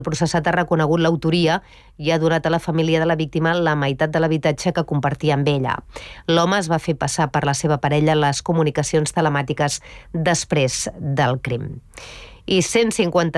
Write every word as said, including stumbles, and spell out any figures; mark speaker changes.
Speaker 1: El processat ha reconegut l'autoria i ha donat a la família de la víctima la meitat de l'habitatge que compartia amb ella. L'home es va fer passar per la seva parella en les comunicacions telemàtiques després del crim. I cent cinquanta